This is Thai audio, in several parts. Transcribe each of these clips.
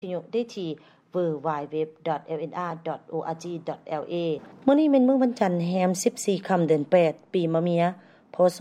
อยู่ได้ที่ www.lnr.org.la มื้อนี้เป็นมื้อวันจันทร์แรม14ค่ำเดือน8ปีมะเมียพ.ศ.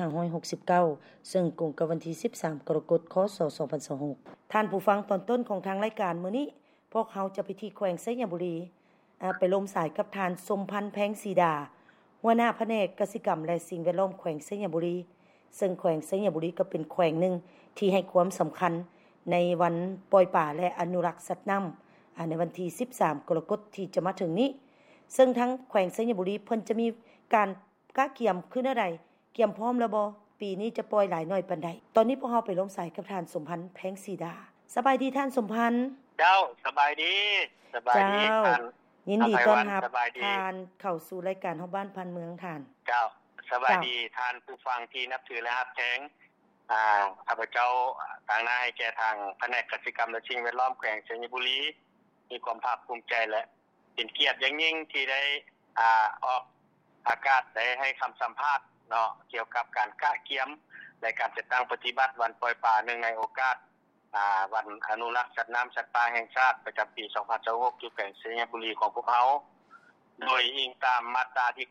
2569ซึ่งตรงกับวันที่13กรกฎาคม ค.ศ. 2026ท่านผู้ฟังตอนต้นของทางรายการมื้อนี้พวกเราจะไปที่แขวงไชยบุรีไปลมสายกับทานสมพันธ์แพงศรีดาหัวหน้าแผนกกสิกรรมและสิ่งแวดล้อมแขวงไชยบุรีซึ่งแขวงไชยบุรีก็เป็นแขวงหนึ่งที่ให้ความสำคัญในวันปล่อยป่าและอนุรักษ์สัตว์น้ำในวันที่13กรกฎาคมที่จะมาถึงนี้ซึ่งทั้งแขวงไชยบุรีเพิ่นจะมีการกะเกียมขึ้นอะไรเกียมพร้อมแล้วบ่ปีนี้จะปล่อยหลายน้อยปานใดตอนนี้พวกเราไปลมสายกับท่านสมพันธ์แพงศรีดาสบายดีท่านสมพันธ์เจ้าสบายดีท่านยินดีต้อนรับท่านเข้าสู่รายการเฮาบ้านพันเมืองท่านเจ้าสบายดีท่านผู้ฟังที่นับถือและรับแทงข้าพเจ้าทางหน้าให้แก่ทางแผนกกสิกรรมและสิ่งแวดล้อมแขวงไชยบุรีมีความภาคภูมิใจและเป็นเกียรติอย่างยิ่งที่ได้ออกอากาศได้ให้คำสัมภาษณ์เนาะเกี่ยวกับการกะเกียมและการจัดตั้งปฏิบัติวันปล่อยป่าเนื่องในโอกาสวันอนุรักษ์สัตว์น้ำสัตว์ป่าแห่งชาติประจำปี2026ที่แขวงไชยบุรีของพวกเขาโดยอิงตามมาตราที่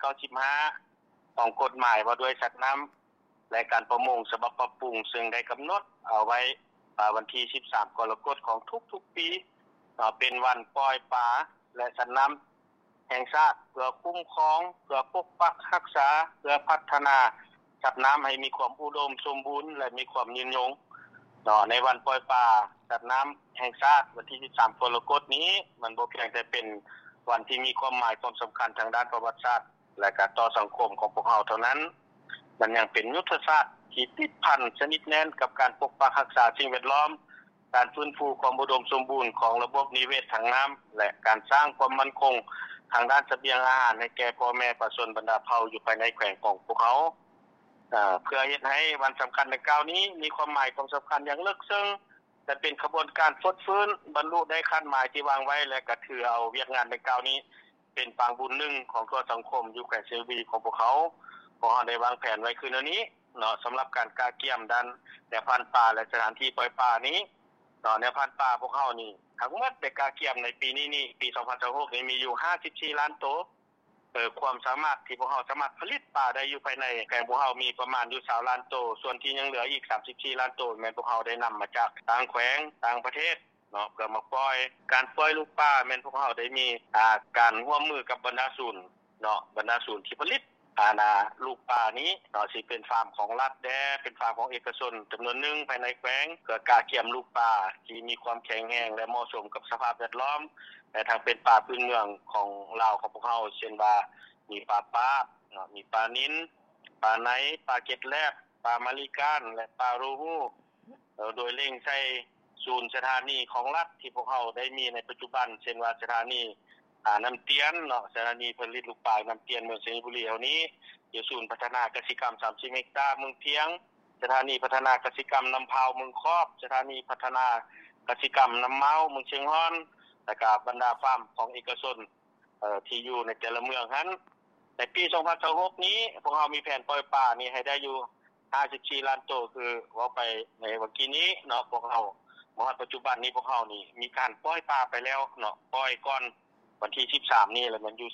95ของกฎหมายว่าด้วยสัตว์น้ำและการประมงฉบับปรับปรุงซึ่งได้กำหนดเอาไว้วันที่13กรกฎาคมของทุกๆปีเป็นวันปล่อยป่าและสัตว์น้ำแห่งชาติเพื่อคุ้มครองเพื่อปกปักรักษาเพื่อพัฒนาสัตว์น้ำให้มีความอุดมสมบูรณ์และมีความยืนยงในวันปล่อยป่าสัตว์น้ำแห่งชาติวันที่13กรกฎาคมนี้มันบ่เพียงแต่เป็นวันที่มีความหมายความสำคัญทางด้านประวัติศาสตร์และก็ต่อสังคมของพวกเราเท่านั้นมันยังเป็นยุทธศาสตร์ที่ติดพันสนิทแน่นกับการปกปักรักษาสิ่งแวดล้อมการฟื้นฟูความอุดมสมบูรณ์ของระบบนิเวศทางน้ำและการสร้างความมั่นคงทางด้านเสบียงอาหารให้แก่พ่อแม่ประชาชนบรรดาเผ่าอยู่ภายในแขวงของพวกเขาเพื่อเฮ็ดให้วันสำคัญในคราวนี้มีความหมายความสำคัญอย่างลึกซึ้งและเป็นขบวนการฟดฟื้นบรรลุได้คาดหมายที่วางไว้และก็ถือเอาเวียกงานในคราวนี้เป็นปางบุญหนึ่งของทั่วสังคมอยู่แขวงไชยบุรีของพวกเขาพวกเราได้วางแผนไว้คือแนวนี้เนาะสำหรับการกาเกี่ยมดันแนวพันธุ์ป่าและสถานที่ปล่อยป่านี้เนาะแนวพันธุ์ป่าพวกเฮานี่ทั้งหมดได้กาเกี่ยมในปีนี้นี่ปี2026นี้มีอยู่54ล้านโตความสามารถที่พวกเฮาสามารถผลิตป่าได้อยู่ภายในแขวงพวกเฮามีประมาณอยู่20ล้านโตส่วนที่ยังเหลืออีก34ล้านโตแม่นพวกเฮาได้นํามาจากต่างแขวงต่างประเทศเนาะเพื่อมาปล่อยการปล่อยลูกป่าแม่นพวกเฮาได้มีการร่วมมือกับบรรดาศูนย์เนาะบรรดาศูนย์ที่ผลิตลูกป่านี้เนาะสิเป็นฟาร์มของรัฐเป็นฟาร์มของเอกชนจํานวนหนึ่งภายในแขวงเพื่อกาเกี่ยมลูกป่าที่มีความแข็งแรงและเหมาะสมกับสภาพแวดล้อมและทางเป็นป่าพื้นเมืองของลาวของพวกเฮาเช่นว่ามีปลาป้าเนาะมีปลานิ้นปลาไหนปลาเก็ดแลบปลามาริกานและปลารูฮูโดยเร่งใช้ศูนย์สถานีของรัฐที่พวกเฮาได้มีในปัจจุบันเช่นว่าสถานีน้ำเตียนเนาะสถานีผลิตลูกปลาน้ำเตียนเมืองไชยบุรีเฮานี้อยู่ศูนย์พัฒนากสิกรรม30เฮกตาร์เมืองเพียงสถานีพัฒนากสิกรรมน้ำพาวเมืองครอบสถานีพัฒนากสิกรรมน้ำเมาเมืองเชียงฮ้อนและก็บรรดาฟาร์มของเอกชนที่อยู่ในแต่ละเมืองนั้นในปี2026นี้พวกเรามีแผนปล่อยป่านี่ให้ได้อยู่54ล้านโตคือว่าไปในวันกี้นี้เนาะพวกเราปัจจุบันนี้พวกเรานี่มีการปล่อยป่าไปแล้วเนาะปล่อยก่อนวันที่13นี่แล้วมันอยู่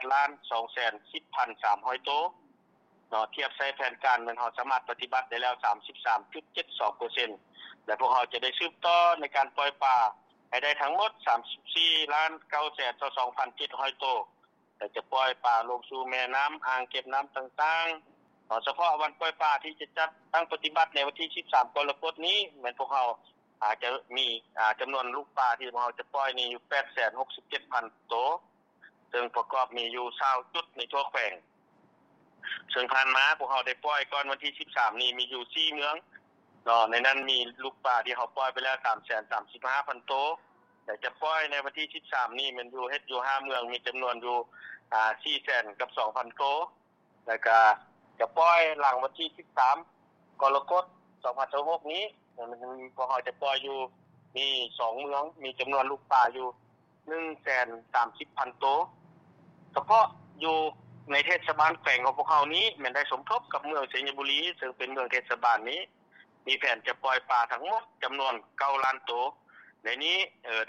18,210,300 โตเนาะเทียบใช้แผนการมันเฮาสามารถปฏิบัติได้แล้ว 33.72% และพวกเราจะได้สืบต่อในการปล่อยป่าให้ได้ทั้งหมด 34,922,700 โตแต่จะปล่อยป่าลงสู่แม่น้ำอ่างเก็บน้ำต่างๆเฉพาะวันปล่อยป่าที่จะจัดตั้งปฏิบัติในวันที่13กรกฎาคมนี้แม่นพวกเราอาจจะมีจํานวนลูกป่าที่พวกเราจะปล่อยนี่อยู่ 867,000 โตซึ่งประกอบมีอยู่20จุดในทั่วแขวงซึ่งผ่านมาพวกเราได้ปล่อยก่อนวันที่13นี้มีอยู่4เมืองเนาะในนั้นมีลูกป่าที่เขาปล่อยไปแล้ว 335,000 โตแต่จะปล่อยในวันที่13นี้มันอยู่เฮ็ดอยู่5เมืองมีจํานวนอยู่400,000 กับ 2,000 โตแล้วก็จะปล่อยหลังวันที่13กรกฎาคม2026นี้มันมีพวกเราจะปล่อยอยู่มี2เมืองมีจํานวนลูกป่าอยู่ 130,000 โตเฉพาะอยู่ในเทศบาลแขวงของพวกเรานี้มันได้สมทบกับเมืองไชยบุรีซึ่งเป็นเมืองเทศบาลนี้มีแผนจะปล่อยป่าทั้งหมดจํานวน9ล้านโตในนี้